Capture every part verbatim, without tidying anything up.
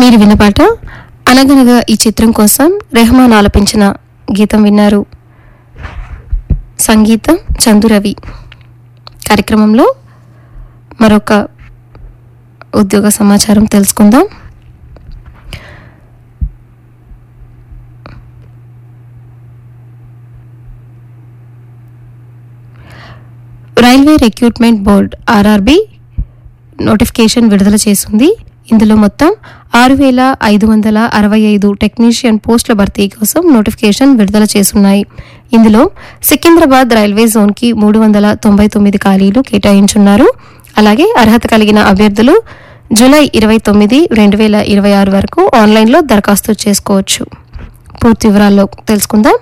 మీరు విన్న పాట అనగనగా ఈ చిత్రం కోసం రెహమాన్ ఆలపించిన గీతం విన్నారు. సంగీతం చందురవి. కార్యక్రమంలో మరొక ఉద్యోగ సమాచారం తెలుసుకుందాం. Railway recruitment board RRB notification విడుదల చేసింది. ఇందులో మొత్తం ఆరు వేల ఐదు వందల అరవై ఐదు టెక్నీషియన్ పోస్టుల భర్తీ కోసం నోటిఫికేషన్ విడుదల చేస్తున్నాయి. ఇందులో సికింద్రాబాద్ రైల్వే జోన్కి మూడు వందల తొంభై తొమ్మిది ఖాళీలు కేటాయించున్నారు. అలాగే అర్హత కలిగిన అభ్యర్థులు జూలై ఇరవై తొమ్మిది రెండు వేల ఇరవై ఆరు వరకు ఆన్లైన్లో దరఖాస్తు చేసుకోవచ్చు. పూర్తి వివరాల్లో తెలుసుకుందాం.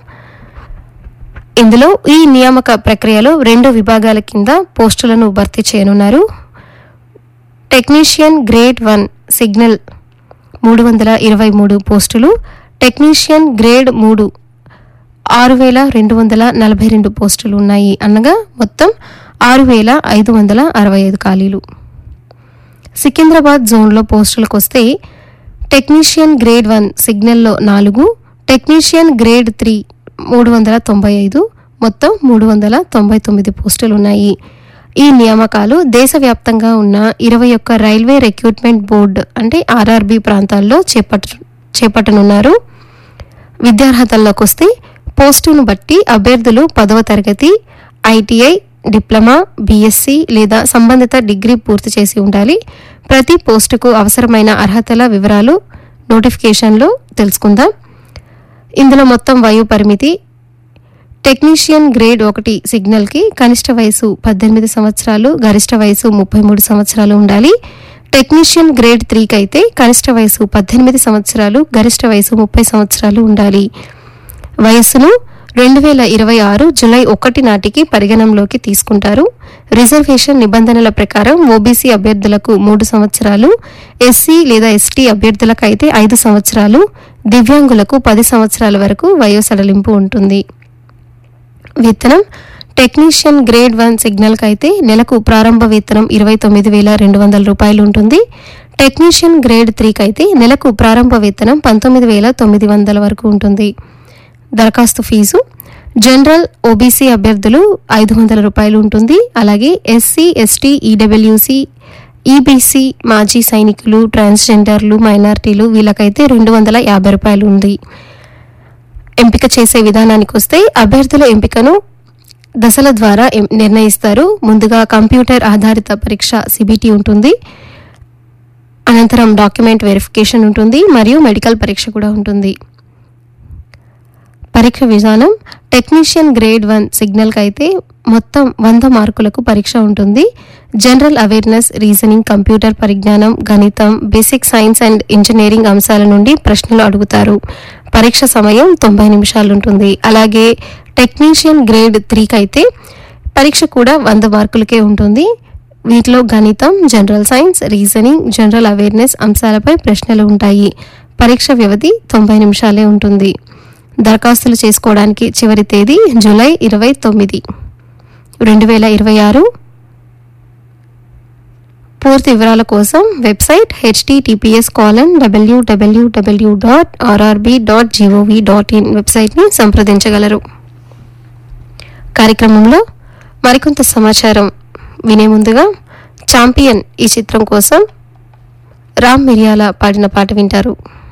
ఇందులో ఈ నియామక ప్రక్రియలో రెండు విభాగాల కింద పోస్టులను భర్తీ చేయనున్నారు. టెక్నీషియన్ గ్రేడ్ వన్ సిగ్నల్ మూడు వందల ఇరవై మూడు పోస్టులు, టెక్నీషియన్ గ్రేడ్ మూడు ఆరు వేల రెండు వందల నలభై రెండు పోస్టులు ఉన్నాయి. అనగా మొత్తం ఆరు వేల ఐదు వందల అరవై ఐదు ఖాళీలు. సికింద్రాబాద్ జోన్లో పోస్టులకు వస్తే టెక్నీషియన్ గ్రేడ్ వన్ సిగ్నల్లో నాలుగు, టెక్నీషియన్ గ్రేడ్ త్రీ మూడు వందల తొంభై ఐదు, మొత్తం మూడు వందల తొంభై తొమ్మిది పోస్టులు ఉన్నాయి. ఈ నియామకాలు దేశవ్యాప్తంగా ఉన్న ఇరవై ఒక్క రైల్వే రిక్రూట్మెంట్ బోర్డు అంటే ఆర్ఆర్బి ప్రాంతాల్లో చేపట్ట చేపట్టనున్నారు. విద్యార్హతల్లోకి వస్తే పోస్టును బట్టి అభ్యర్థులు పదవ తరగతి, ఐటీఐ, డిప్లొమా, బీఎస్సీ లేదా సంబంధిత డిగ్రీ పూర్తి చేసి ఉండాలి. ప్రతి పోస్టుకు అవసరమైన అర్హతల వివరాలు నోటిఫికేషన్లో తెలుసుకుందాం. ఇందులో మొత్తం వయో పరిమితి టెక్నీషియన్ గ్రేడ్ ఒకటి సిగ్నల్కి కనిష్ట వయసు పద్దెనిమిది సంవత్సరాలు, గరిష్ట వయసు ముప్పై మూడు సంవత్సరాలు ఉండాలి. టెక్నీషియన్ గ్రేడ్ త్రీకి అయితే కనిష్ట వయసు పద్దెనిమిది సంవత్సరాలు, గరిష్ట వయసు ముప్పై సంవత్సరాలు ఉండాలి. వయస్సును రెండు వేల ఇరవై ఆరు జూలై ఒకటి నాటికి పరిగణనలోకి తీసుకుంటారు. రిజర్వేషన్ నిబంధనల ప్రకారం ఓబీసీ అభ్యర్థులకు మూడు సంవత్సరాలు, ఎస్సీ లేదా ఎస్టీ అభ్యర్థులకు అయితే ఐదు సంవత్సరాలు, దివ్యాంగులకు పది సంవత్సరాల వరకు వయో సడలింపు ఉంటుంది. వేతనం టెక్నీషియన్ గ్రేడ్ వన్ సిగ్నల్కి అయితే నెలకు ప్రారంభ వేతనం ఇరవై తొమ్మిది వేల రెండు వందల రూపాయలు ఉంటుంది. టెక్నీషియన్ గ్రేడ్ త్రీకి అయితే నెలకు ప్రారంభ వేతనం పంతొమ్మిది వేల తొమ్మిది వందల వరకు ఉంటుంది. దరఖాస్తు ఫీజు జనరల్ ఓబీసీ అభ్యర్థులు ఐదు వందల రూపాయలు ఉంటుంది. అలాగే ఎస్సీ, ఎస్టీ, ఈడబ్ల్యూసీ, ఈబీసీ, మాజీ సైనికులు, ట్రాన్స్జెండర్లు, మైనారిటీలు వీళ్ళకైతే రెండు వందల యాభై రూపాయలు ఉంది. ఎంపిక చేసే విధానానికి వస్తే అభ్యర్థుల ఎంపికను దశల ద్వారా నిర్ణయిస్తారు. ముందుగా కంప్యూటర్ ఆధారిత పరీక్ష సిబిటి ఉంటుంది. అనంతరం డాక్యుమెంట్ వెరిఫికేషన్ ఉంటుంది మరియు మెడికల్ పరీక్ష కూడా ఉంటుంది. పరీక్ష విధానం టెక్నీషియన్ గ్రేడ్ వన్ సిగ్నల్కి అయితే మొత్తం వంద మార్కులకు పరీక్ష ఉంటుంది. జనరల్ అవేర్నెస్, రీజనింగ్, కంప్యూటర్ పరిజ్ఞానం, గణితం, బేసిక్ సైన్స్ అండ్ ఇంజనీరింగ్ అంశాల నుండి ప్రశ్నలు అడుగుతారు. పరీక్ష సమయం తొంభై నిమిషాలు ఉంటుంది. అలాగే టెక్నీషియన్ గ్రేడ్ త్రీకి అయితే పరీక్ష కూడా వంద మార్కులకే ఉంటుంది. వీటిలో గణితం, general science, reasoning, general awareness అంశాలపై ప్రశ్నలు ఉంటాయి. పరీక్ష వ్యవధి తొంభై నిమిషాలే ఉంటుంది. దరఖాస్తులు చేసుకోవడానికి చివరి తేదీ జూలై ఇరవై తొమ్మిది రెండు వేల ఇరవై ఆరు. పూర్తి వివరాల కోసం website HTTPS colon WWW dot RRB dot GOV dot in వెబ్సైట్ని సంప్రదించగలరు. కార్యక్రమంలో మరికొంత సమాచారం వినే ముందుగా ఛాంపియన్ ఈ చిత్రం కోసం రామ్ మిరియాల పాడిన పాట వింటారు.